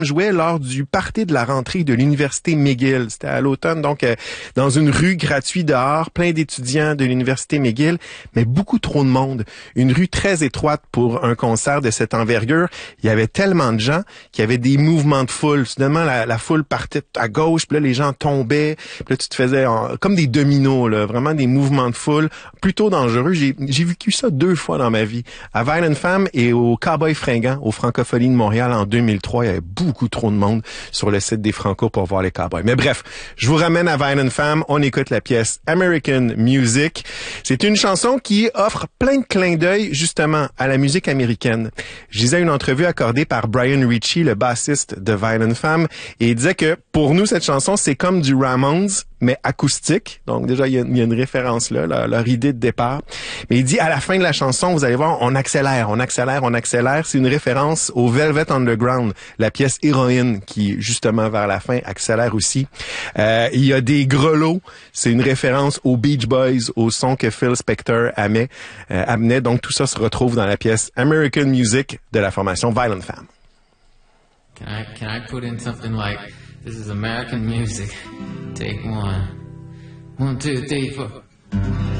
jouait lors du party de la rentrée de l'université McGill. C'était à l'automne, donc dans une rue gratuite dehors, plein d'étudiants de l'université McGill, mais beaucoup trop de monde. Une rue très étroite pour un concert de cette envergure. Il y avait tellement de gens qu'il y avait des mouvements de foule. Soudainement, la foule partait à gauche, puis là, les gens tombaient. Puis là, tu te faisais comme des dominos, là, vraiment des mouvements de foule plutôt dangereux. J'ai vécu ça 2 fois dans ma vie. À Violent Femmes et au Cowboy Fringant, aux Francopholies de Montréal en 2003. Il y avait beaucoup trop de monde sur le site des Franco pour voir les Cowboys. Mais bref, je vous ramène à Violent Femmes. On écoute la pièce American Music. C'est une chanson qui offre plein de clins d'œil justement à la musique américaine. Je lisais une entrevue accordée par Brian Ritchie, le bassiste de Violent Femmes, et il disait que pour nous, cette chanson, c'est comme du Ramones, mais acoustique. Donc déjà, il y a une référence là, leur idée de départ. Mais il dit, à la fin de la chanson, vous allez voir, on accélère. C'est une référence au Velvet Underground, la pièce Héroïne, qui, justement, vers la fin, accélère aussi. Il y a des grelots. C'est une référence aux Beach Boys, au son que Phil Spector amenait. Donc, tout ça se retrouve dans la pièce American Music de la formation Violent Femmes. Can I put in something like, this is American music, take one. 1, 2, 3, 4.